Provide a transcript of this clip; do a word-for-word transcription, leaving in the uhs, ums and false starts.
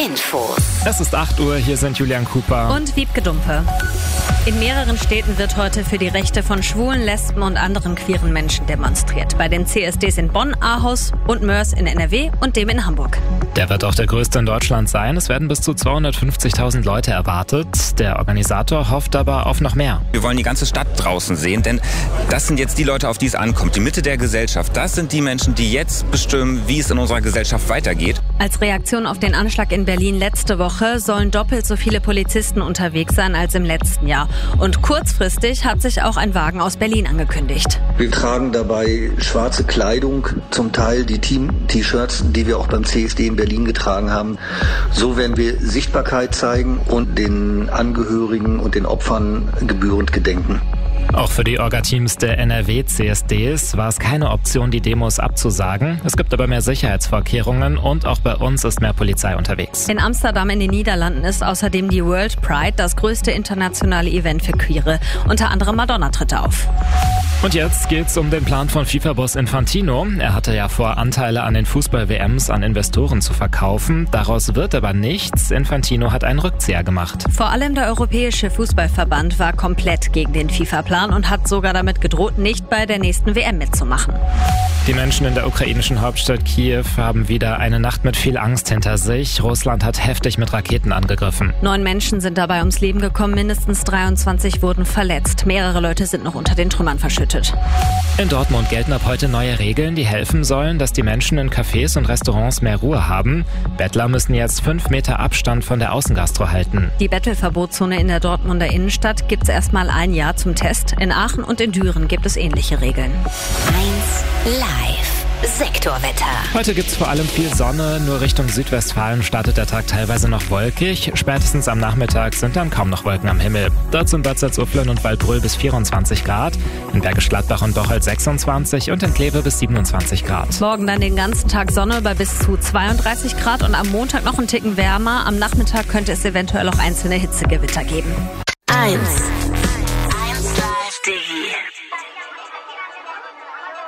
Infos. Es ist acht Uhr, hier sind Julian Cooper und Wiebke Dumpe. In mehreren Städten wird heute für die Rechte von Schwulen, Lesben und anderen queeren Menschen demonstriert. Bei den C S Ds in Bonn, Ahaus und Moers in N R W und dem in Hamburg. Der wird auch der größte in Deutschland sein. Es werden bis zu zweihundertfünfzigtausend Leute erwartet. Der Organisator hofft aber auf noch mehr. Wir wollen die ganze Stadt draußen sehen, denn das sind jetzt die Leute, auf die es ankommt. Die Mitte der Gesellschaft. Das sind die Menschen, die jetzt bestimmen, wie es in unserer Gesellschaft weitergeht. Als Reaktion auf den Anschlag in Berlin letzte Woche sollen doppelt so viele Polizisten unterwegs sein als im letzten Jahr. Und kurzfristig hat sich auch ein Wagen aus Berlin angekündigt. Wir tragen dabei schwarze Kleidung, zum Teil die Team-T-Shirts, die wir auch beim C S D in Berlin getragen haben. So werden wir Sichtbarkeit zeigen und den Angehörigen und den Opfern gebührend gedenken. Auch für die Orga-Teams der N R W-C S Ds war es keine Option, die Demos abzusagen. Es gibt aber mehr Sicherheitsvorkehrungen und auch bei uns ist mehr Polizei unterwegs. In Amsterdam in den Niederlanden ist außerdem die World Pride, das größte internationale Event für Queere. Unter anderem Madonna tritt auf. Und jetzt geht's um den Plan von FIFA-Boss Infantino. Er hatte ja vor, Anteile an den Fußball-W Ms an Investoren zu verkaufen. Daraus wird aber nichts. Infantino hat einen Rückzieher gemacht. Vor allem der Europäische Fußballverband war komplett gegen den FIFA-Plan und hat sogar damit gedroht, nicht bei der nächsten W M mitzumachen. Die Menschen in der ukrainischen Hauptstadt Kiew haben wieder eine Nacht mit viel Angst hinter sich. Russland hat heftig mit Raketen angegriffen. Neun Menschen sind dabei ums Leben gekommen, mindestens dreiundzwanzig wurden verletzt. Mehrere Leute sind noch unter den Trümmern verschüttet. In Dortmund gelten ab heute neue Regeln, die helfen sollen, dass die Menschen in Cafés und Restaurants mehr Ruhe haben. Bettler müssen jetzt fünf Meter Abstand von der Außengastro halten. Die Bettelverbotszone in der Dortmunder Innenstadt gibt es erstmal ein Jahr zum Test. In Aachen und in Düren gibt es ähnliche Regeln. eins Live. Sektorwetter. Heute gibt's vor allem viel Sonne, nur Richtung Südwestfalen startet der Tag teilweise noch wolkig. Spätestens am Nachmittag sind dann kaum noch Wolken am Himmel. Dazu in Bad Salzuflen und Waldbröl bis vierundzwanzig Grad, in Bergisch Gladbach und Bocholt sechsundzwanzig und in Kleve bis siebenundzwanzig Grad. Morgen dann den ganzen Tag Sonne bei bis zu zweiunddreißig Grad und am Montag noch einen Ticken wärmer. Am Nachmittag könnte es eventuell auch einzelne Hitzegewitter geben. eins. eins Live T V.